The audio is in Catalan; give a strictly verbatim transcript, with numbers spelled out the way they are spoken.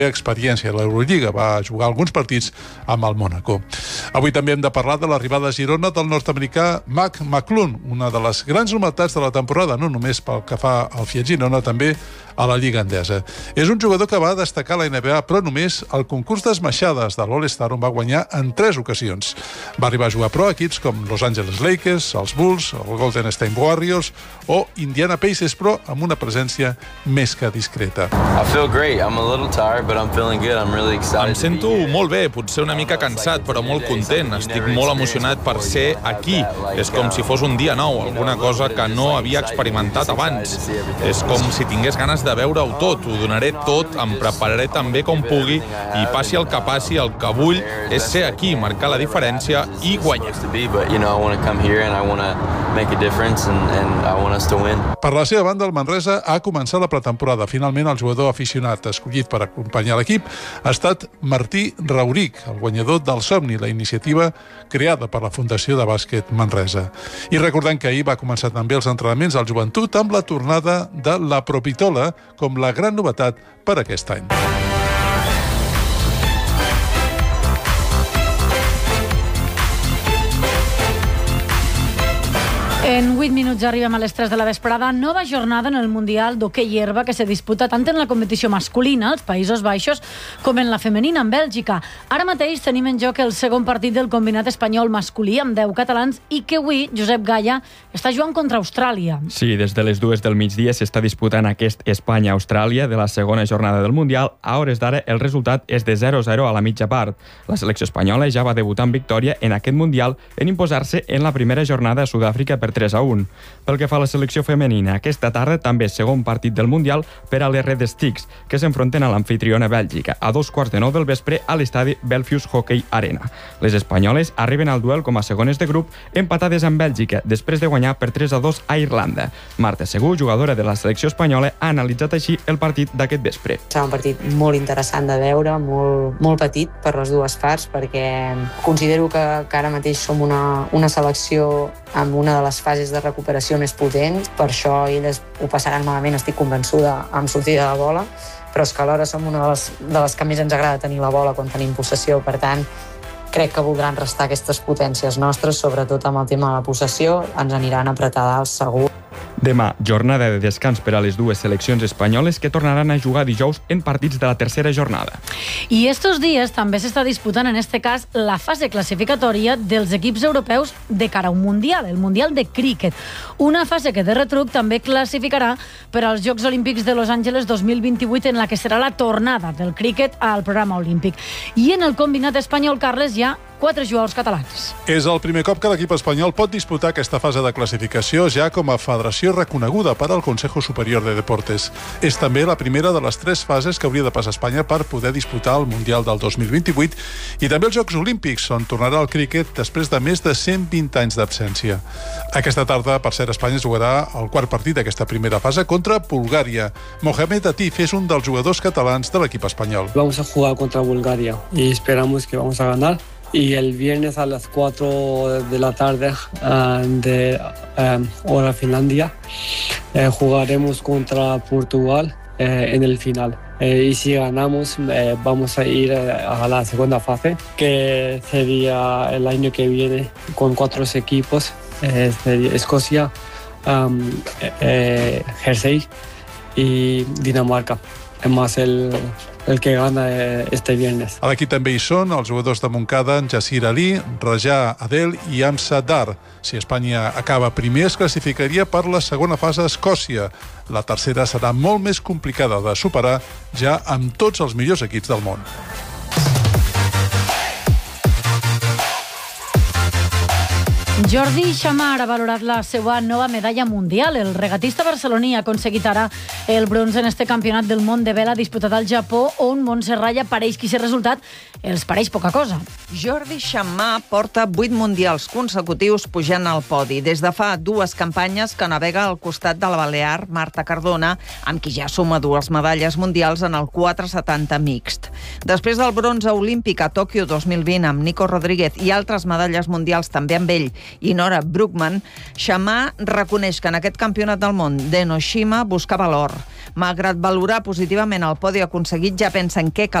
experiència a l'Eurolliga, va jugar alguns partits amb el Mónaco. Avui també hem de parlar de l'arribada a Girona del nord-americà Mac McClung, una de les grans novetats de la temporada, no només pel que fa al Fiat Girona, també a la Lliga Endesa. És un jugador que va destacar a la N B A, però només al concurs d'esmaixades de l'All-Star, on va guanyar en tres ocasions. Va arribar a jugar pro equips com Los Angeles Lakers, els Bulls, el Golden State Warriors o Indiana Pacers, però amb una presència més que discreta. I feel great. I'm a little tired, but I'm feeling good. I'm really excited. Em sento molt bé, potser una mica cansat, però molt content. Estic molt emocionat per ser aquí. És com si fos un dia nou, alguna cosa que no havia experimentat abans. És com si tingués ganes de veure-ho tot. Ho donaré tot, em prepararé tan bé com pugui i passi el que passi, el que vull és ser aquí, marcar la diferència i guanyar. Per la seva banda, el Manresa ha començat la pretemporada. Finalment, el jugador aficionat escollit per acompanyar l'equip ha estat Martí Rauric, el guanyador del Somni, la iniciativa creada per la Fundació de Bàsquet Manresa. I recordant que ahir va començar també els entrenaments al Joventut amb la tornada de la Propitola com la gran novetat per aquest any. En vuit minuts arribem a les tres de la vesprada. Nova jornada en el Mundial d'Hoquei Herba que se disputa tant en la competició masculina, als Països Baixos, com en la femenina, en Bèlgica. Ara mateix tenim en joc el segon partit del combinat espanyol masculí amb deu catalans i que avui Josep Gaya està jugant contra Austràlia. Sí, des de les dues del migdia s'està disputant aquest Espanya-Austràlia de la segona jornada del Mundial. A hores d'ara el resultat és de zero a zero a la mitja part. La selecció espanyola ja va debutar amb victòria en aquest Mundial en imposar-se en la primera jornada a Sud-àfrica per tres a un. Pel que fa a la selecció femenina, aquesta tarda també segon partit del Mundial per a les Red Sticks, que s'enfronten a l'amfitriona Bèlgica, a dos quarts de nou del vespre a l'estadi Belfius Hockey Arena. Les espanyoles arriben al duel com a segones de grup, empatades amb Bèlgica, després de guanyar per tres a dos a Irlanda. Marta Segú, jugadora de la selecció espanyola, ha analitzat així el partit d'aquest vespre. Serà un partit molt interessant de veure, molt, molt petit per les dues parts, perquè considero que, que ara mateix som una, una selecció amb una de les fases de recuperació més potents, per això elles ho passaran malament, estic convençuda, amb sortida de bola, però és que alhora som una de les, de les que més ens agrada tenir la bola quan tenim possessió, per tant, crec que voldran restar aquestes potències nostres, sobretot amb el tema de la possessió, ens aniran a apretar dalt segur. Demà, jornada de descans per a les dues seleccions espanyoles que tornaran a jugar dijous en partits de la tercera jornada. I estos dies també s'està disputant, en este cas, la fase classificatòria dels equips europeus de cara a un Mundial, el Mundial de Críquet. Una fase que de retruc també classificarà per als Jocs Olímpics de Los Angeles dos mil vint-i-vuit, en la que serà la tornada del críquet al programa olímpic. I en el combinat espanyol, Carles, hi ha quatre jugadors catalans. És el primer cop que l'equip espanyol pot disputar aquesta fase de classificació ja com a federació reconeguda per al Consejo Superior de Deportes. És també la primera de les tres fases que hauria de passar Espanya per poder disputar el Mundial del dos mil vint-i-vuit i també els Jocs Olímpics, on tornarà el críquet després de més de cent vint anys d'absència. Aquesta tarda, per cert, Espanya jugarà el quart partit d'aquesta primera fase contra Bulgària. Mohamed Atif és un dels jugadors catalans de l'equip espanyol. Vamos a jugar contra Bulgaria y esperamos que vamos a ganar. Y el viernes a las cuatro de la tarde uh, de uh, hora Finlandia uh, jugaremos contra Portugal uh, en el final. Uh, y si ganamos uh, vamos a ir uh, a la segunda fase, que sería el año que viene con cuatro equipos, uh, sería Escocia, um, uh, Jersey y Dinamarca, más el... el que gana este viernes. A l'equip també hi són els jugadors de Montcada, Jassir Ali, Raja Adel i Amsa Dar. Si Espanya acaba primer, es classificaria per la segona fase a Escòcia. La tercera serà molt més complicada de superar, ja amb tots els millors equips del món. Jordi Xamar ha valorat la seva nova medalla mundial. El regatista barceloní ha aconseguit ara el bronze en este campionat del món de vela disputat al Japó, on Montserrat pareix que aquest resultat els pareix poca cosa. Jordi Xamar porta vuit mundials consecutius pujant al podi. Des de fa dues campanyes que navega al costat de la balear Marta Cardona, amb qui ja suma dues medalles mundials en el quatre setanta mixt. Després del bronze olímpic a Tòquio dos mil vint amb Nico Rodríguez i altres medalles mundials també amb ell, i Nora Brookman, Xamà reconeix que en aquest campionat del món d'Enoshima buscava l'or. Malgrat valorar positivament el podi aconseguit, ja pensa en què cal